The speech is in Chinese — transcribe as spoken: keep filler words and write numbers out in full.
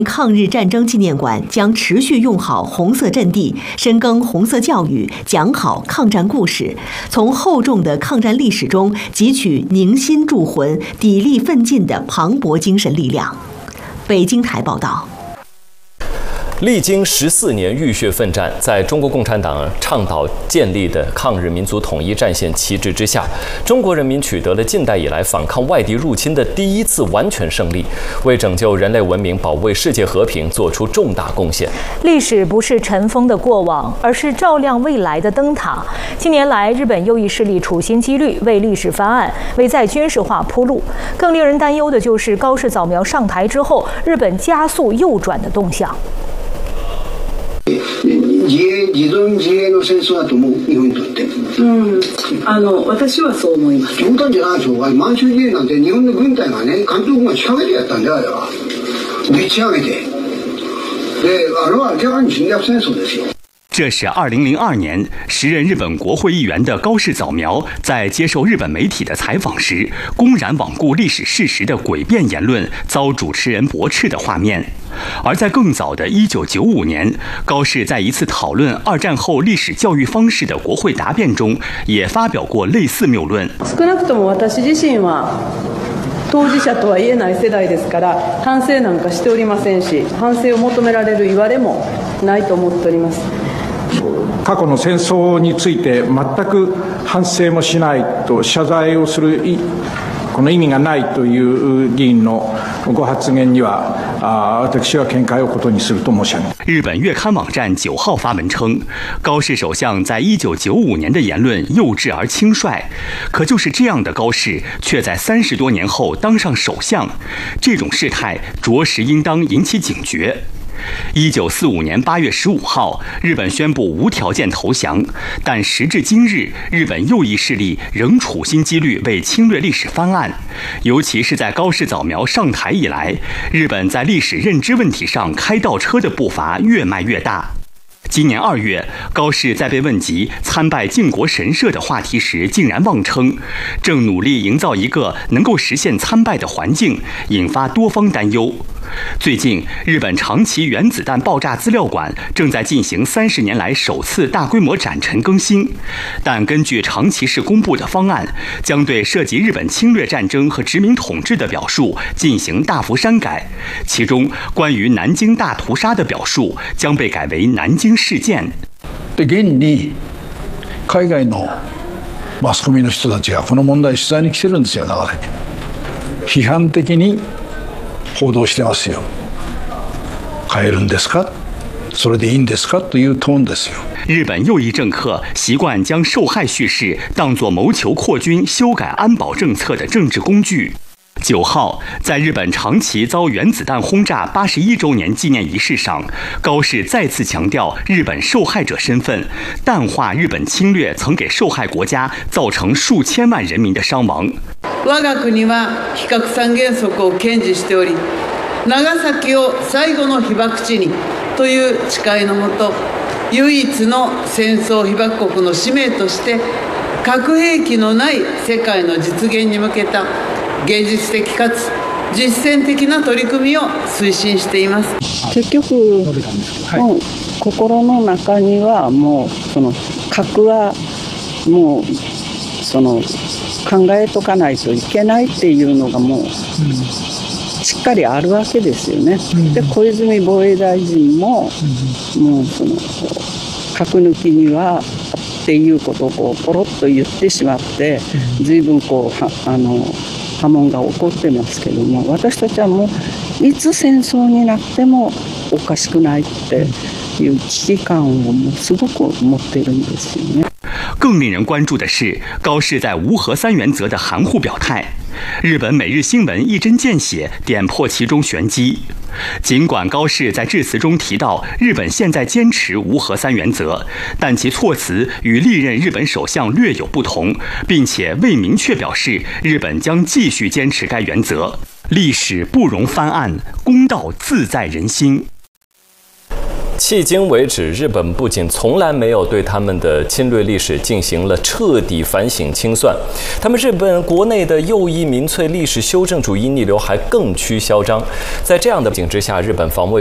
抗日战争纪念馆将持续用好红色阵地，深耕红色教育，讲好抗战故事，从厚重的抗战历史中汲取凝心铸魂、砥砺奋进的磅礴精神力量。北京台报道。 历经十四年浴血奋战，在中国共产党倡导建立的抗日民族统一战线旗帜之下，中国人民取得了近代以来反抗外敌入侵的第一次完全胜利，为拯救人类文明、保卫世界和平做出重大贡献。 历史不是尘封的过往，而是照亮未来的灯塔。近年来，日本右翼势力处心积虑为历史翻案，为再军事化铺路。更令人担忧的就是高市早苗上台之后，日本加速右转的动向。 自衛自存自衛の戦争だと思う日本にとって。うん、あの私はそう思います。冗談じゃないでしょ。満州事変なんて日本の軍隊がね、関東軍が仕掛けてやったんだよ、あれは。でっち上げて。で、あれは明らかに侵略戦争ですよ。 这是二零零二年，时任日本国会议员的高市早苗在接受日本媒体的采访时，公然罔顾历史事实的诡辩言论遭主持人驳斥的画面。而在更早的一九九五年，高市在一次讨论二战后历史教育方式的国会答辩中，也发表过类似谬论。 少なくとも私自身は当事者とは言えない世代ですから、反省なんかしておりませんし、反省を求められる言われもないと思っております。 過去の戦争について全く反省もしないと謝罪をするこの意味がないという議員のご発言には私は見解をことにすると申し上げます。 日本月刊网站九号发文称，高市首相在一九九五年的言论幼稚而轻率，可就是这样的高市，却在三十多年后当上首相，这种事态着实应当引起警觉。一九四五年八月十五号，日本宣布无条件投降，但时至今日，日本右翼势力仍处心积虑为侵略历史翻案。尤其是在高市早苗上台以来，日本在历史认知问题上开倒车的步伐越迈越大。今年二月，高市在被问及参拜靖国神社的话题时，竟然妄称正努力营造一个能够实现参拜的环境，引发多方担忧。最近，日本长崎原子弹爆炸资料馆正在进行三十年来首次大规模展陈更新，但根据长崎市公布的方案，将对涉及日本侵略战争和殖民统治的表述进行大幅删改，其中关于南京大屠杀的表述将被改为南京事件。 で現に海外のマスコミの人たちがこの問題取材に来てるんですよ。だから批判的に報道してますよ。変えるんですか？それでいいんですか？というトーンですよ。 日本右翼政客习惯将受害叙事当作谋求扩军、修改安保政策的政治工具。九号，在日本长崎遭原子弹轰炸八十一周年纪念仪式上，高市再次强调日本受害者身份，淡化日本侵略曾给受害国家造成数千万人民的伤亡。 我が国は非核三原則を堅持しており、長崎を最後の被爆地にという誓いのもと、唯一の戦争被爆国の使命として、核兵器のない世界の実現に向けた現実的かつ実践的な取り組みを推進しています。 結局、もう心の中にはもうその核はもうその考えとかないといけないっていうのがもうしっかりあるわけですよね。で、小泉防衛大臣ももうその核抜きにはっていうことをこうポロッと言ってしまって、随分こうはあの波紋が起こってますけども、私たちはもういつ戦争になってもおかしくないっていう危機感をもうすごく持っているんですよね。 更令人关注的是高市在无核三原则的含糊表态。日本每日新闻一针见血点破其中玄机。尽管高市在致辞中提到日本现在坚持无核三原则，但其措辞与历任日本首相略有不同，并且未明确表示日本将继续坚持该原则。历史不容翻案，公道自在人心。 迄今为止，日本不仅从来没有对他们的侵略历史进行了彻底反省清算，他们日本国内的右翼民粹历史修正主义逆流还更趋嚣张。在这样的背景之下，日本防卫